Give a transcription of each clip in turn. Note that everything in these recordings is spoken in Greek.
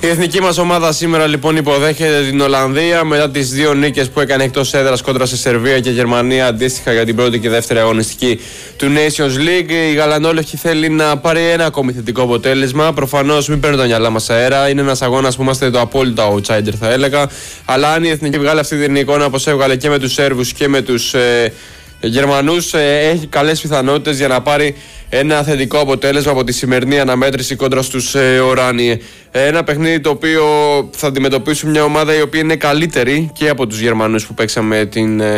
Η εθνική μας ομάδα σήμερα λοιπόν υποδέχεται την Ολλανδία μετά τις δύο νίκες που έκανε εκτός έδρας κόντρα σε Σερβία και Γερμανία αντίστοιχα για την πρώτη και δεύτερη αγωνιστική του Nations League. Η Γαλανόλευκη θέλει να πάρει ένα ακόμη θετικό αποτέλεσμα. Προφανώς μην παίρνουν τα μυαλά μας αέρα. Είναι ένας αγώνας που είμαστε το απόλυτο outsider θα έλεγα. Αλλά αν η εθνική βγάλει αυτή την εικόνα όπως έβγαλε και με τους Σέρβους και με τους Γερμανούς, έχει καλές πιθανότητες για να πάρει ένα θετικό αποτέλεσμα από τη σημερινή αναμέτρηση κόντρα στους Οράνιοι. Ένα παιχνίδι το οποίο θα αντιμετωπίσουν μια ομάδα η οποία είναι καλύτερη και από τους Γερμανούς που παίξαμε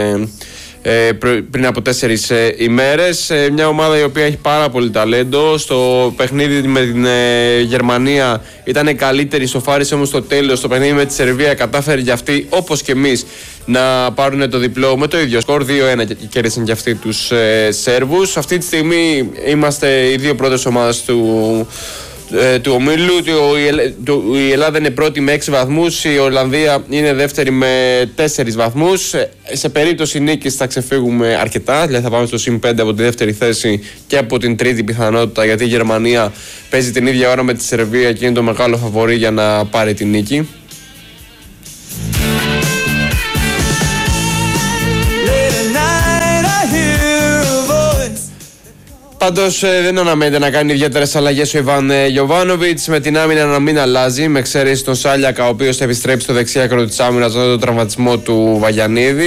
πριν από 4 ημέρες. Μια ομάδα η οποία έχει πάρα πολύ ταλέντο. Στο παιχνίδι με την Γερμανία ήταν καλύτερη, σοφάρισε όμως στο τέλος. Στο παιχνίδι με τη Σερβία κατάφερε για αυτή, όπως και εμείς, να πάρουν το διπλό με το ίδιο σκορ 2-1 και κέρδισαν και αυτοί τους Σέρβους. Αυτή τη στιγμή είμαστε οι δύο πρώτες ομάδες του ομίλου. Η Ελλάδα είναι πρώτη με 6 βαθμούς, η Ολλανδία είναι δεύτερη με 4 βαθμούς. Σε περίπτωση νίκης θα ξεφύγουμε αρκετά, δηλαδή θα πάμε στο συν 5 από τη δεύτερη θέση και από την τρίτη πιθανότητα, γιατί η Γερμανία παίζει την ίδια ώρα με τη Σερβία και είναι το μεγάλο φαβορί για να πάρει την νίκη. Πάντως δεν αναμένεται να κάνει ιδιαίτερες αλλαγές ο Ιβάν Γιοβάνοβιτς, με την άμυνα να μην αλλάζει, με εξαίρεση τον Σάλιακα, ο οποίος θα επιστρέψει στο δεξί άκρο της άμυνας μετά τον τραυματισμό του Βαγιανίδη.